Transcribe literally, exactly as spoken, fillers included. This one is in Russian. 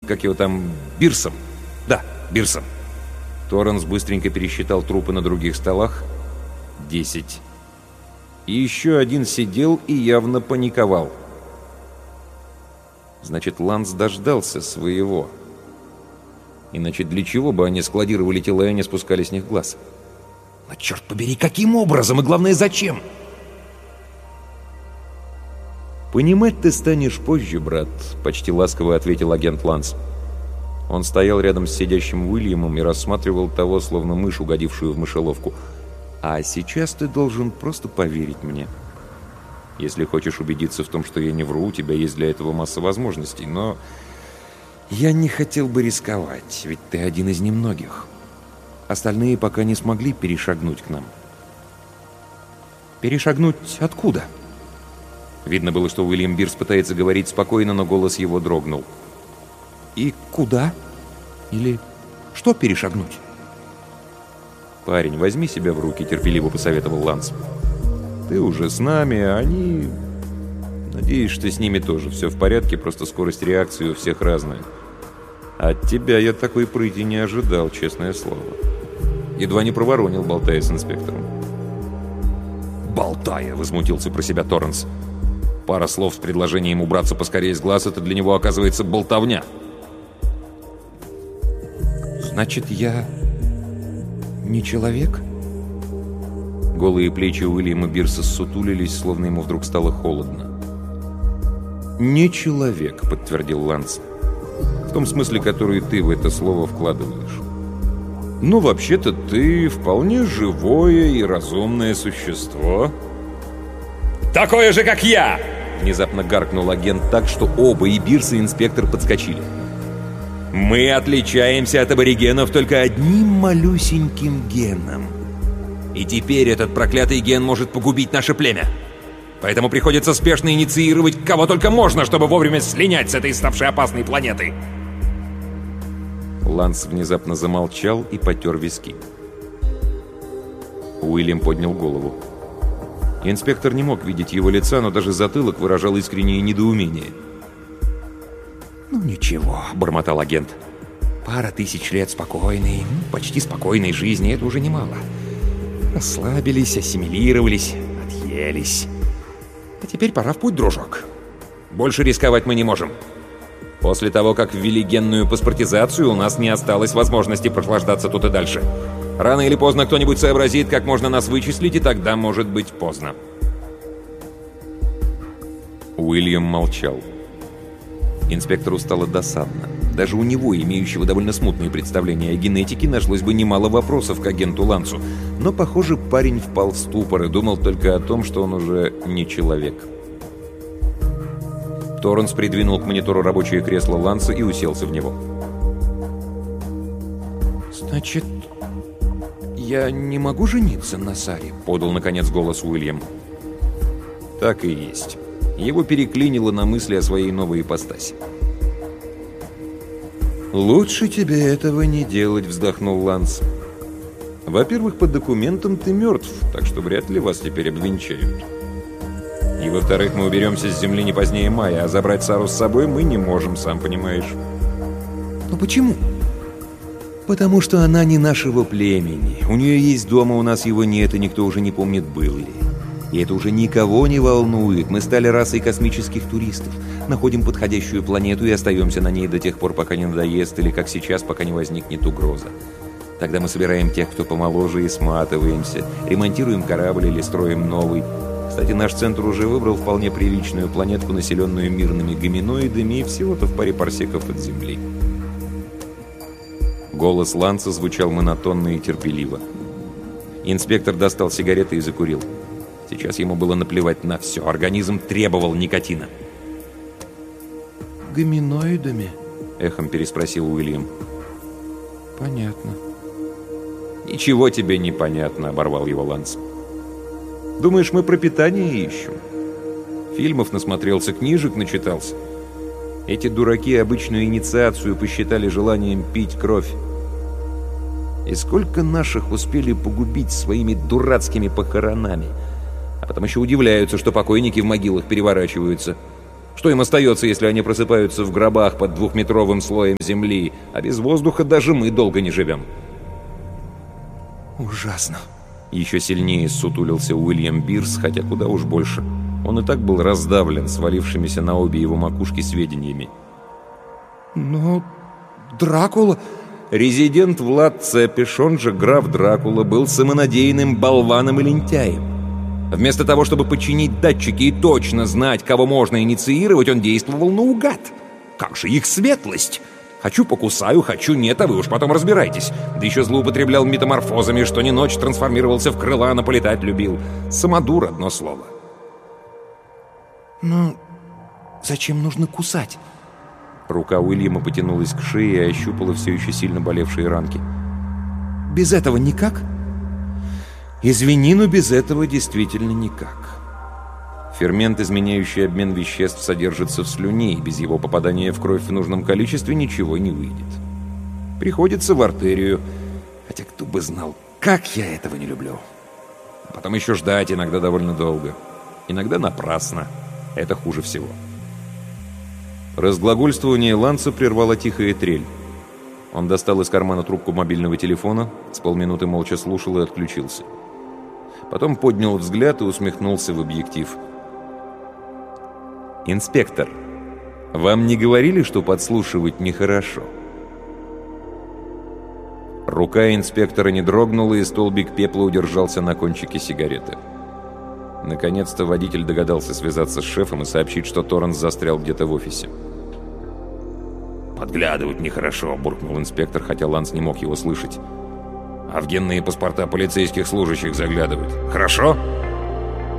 как его там, Бирсом. Да, Бирсом. Торренс быстренько пересчитал трупы на других столах. Десять. И еще один сидел и явно паниковал. Значит, Ланс дождался своего. Иначе для чего бы они складировали тела и не спускали с них глаз? Но черт побери, каким образом и, главное, зачем? «Понимать ты станешь позже, брат», — почти ласково ответил агент Ланс. Он стоял рядом с сидящим Уильямом и рассматривал того, словно мышь, угодившую в мышеловку. «А сейчас ты должен просто поверить мне. Если хочешь убедиться в том, что я не вру, у тебя есть для этого масса возможностей, но я не хотел бы рисковать, ведь ты один из немногих. Остальные пока не смогли перешагнуть к нам». «Перешагнуть откуда?» Видно было, что Уильям Бирс пытается говорить спокойно, но голос его дрогнул. «И куда? Или что перешагнуть?» «Парень, возьми себя в руки», — терпеливо посоветовал Ланс. «Ты уже с нами, а они... Надеюсь, что с ними тоже все в порядке, просто скорость реакции у всех разная. От тебя я такой прыти не ожидал, честное слово. Едва не проворонил, болтая с инспектором». «Болтая!» — возмутился про себя Торренс. Пара слов с предложением убраться поскорее с глаз — это для него, оказывается, болтовня. «Значит, я не человек?» Голые плечи Уильяма Бирса ссутулились, словно ему вдруг стало холодно. «Не человек», — подтвердил Ланс. «В том смысле, который ты в это слово вкладываешь. Но вообще-то ты вполне живое и разумное существо». «Такое же, как я!» — внезапно гаркнул агент так, что оба, и Бирс, и инспектор, подскочили. «Мы отличаемся от аборигенов только одним малюсеньким геном. И теперь этот проклятый ген может погубить наше племя. Поэтому приходится спешно инициировать кого только можно, чтобы вовремя слинять с этой ставшей опасной планеты». Ланс внезапно замолчал и потер виски. Уильям поднял голову. Инспектор не мог видеть его лица, но даже затылок выражал искреннее недоумение. «Ну ничего», — бормотал агент. «Пара тысяч лет спокойной, почти спокойной жизни — это уже немало. Расслабились, ассимилировались, отъелись. А теперь пора в путь, дружок. Больше рисковать мы не можем. После того, как ввели генную паспортизацию, у нас не осталось возможности прохлаждаться тут и дальше. Рано или поздно кто-нибудь сообразит, как можно нас вычислить, и тогда может быть поздно». Уильям молчал. Инспектору стало досадно. Даже у него, имеющего довольно смутные представления о генетике, нашлось бы немало вопросов к агенту Лансу. Но, похоже, парень впал в ступор и думал только о том, что он уже не человек. Торренс придвинул к монитору рабочее кресло Ланса и уселся в него. «Значит, я не могу жениться на Саре?» — подал, наконец, голос Уильям. «Так и есть». Его переклинило на мысли о своей новой ипостаси. «Лучше тебе этого не делать», — вздохнул Ланс. «Во-первых, по документам ты мертв, так что вряд ли вас теперь обвенчают. И во-вторых, мы уберемся с земли не позднее мая, а забрать Сару с собой мы не можем, сам понимаешь». «Но почему?» «Потому что она не нашего племени. У нее есть дом, а у нас его нет, и никто уже не помнит, был ли. И это уже никого не волнует. Мы стали расой космических туристов. Находим подходящую планету и остаемся на ней до тех пор, пока не надоест, или, как сейчас, пока не возникнет угроза. Тогда мы собираем тех, кто помоложе, и сматываемся. Ремонтируем корабль или строим новый. Кстати, наш центр уже выбрал вполне приличную планетку, населенную мирными гоминоидами, и всего-то в паре парсеков от Земли». Голос Ланса звучал монотонно и терпеливо. Инспектор достал сигареты и закурил. Сейчас ему было наплевать на все. Организм требовал никотина. «Гоминоидами?» — эхом переспросил Уильям. «Понятно». «Ничего тебе не понятно», — оборвал его Ланс. «Думаешь, мы пропитание ищем? Фильмов насмотрелся, книжек начитался. Эти дураки обычную инициацию посчитали желанием пить кровь. И сколько наших успели погубить своими дурацкими похоронами. А потом еще удивляются, что покойники в могилах переворачиваются. Что им остается, если они просыпаются в гробах под двухметровым слоем земли, а без воздуха даже мы долго не живем? Ужасно. Еще сильнее ссутулился Уильям Бирс, хотя куда уж больше. Он и так был раздавлен свалившимися на обе его макушки сведениями. Но Дракула... Резидент Влад Цепиш, он же граф Дракула, был самонадеянным болваном и лентяем. Вместо того, чтобы подчинить датчики и точно знать, кого можно инициировать, он действовал наугад. Как же их светлость! Хочу покусаю, хочу нет, а вы уж потом разбирайтесь. Да еще злоупотреблял метаморфозами, что ни ночь трансформировался в крыла, но полетать любил. Самодур, одно слово. Но зачем нужно кусать? Рука Уильяма потянулась к шее и ощупала все еще сильно болевшие ранки. Без этого никак? Извини, но без этого действительно никак. Фермент, изменяющий обмен веществ, содержится в слюне, и без его попадания в кровь в нужном количестве ничего не выйдет. Приходится в артерию. Хотя кто бы знал, как я этого не люблю. А потом еще ждать иногда довольно долго. Иногда напрасно. Это хуже всего. Разглагольствование Ланса прервала тихая трель. Он достал из кармана трубку мобильного телефона, с полминуты молча слушал и отключился. Потом поднял взгляд и усмехнулся в объектив. «Инспектор, вам не говорили, что подслушивать нехорошо?» Рука инспектора не дрогнула, и столбик пепла удержался на кончике сигареты. Наконец-то водитель догадался связаться с шефом и сообщить, что Торренс застрял где-то в офисе. «Подглядывать нехорошо», — буркнул инспектор, хотя Ланс не мог его слышать. «А в генные паспорта полицейских служащих заглядывают. Хорошо?»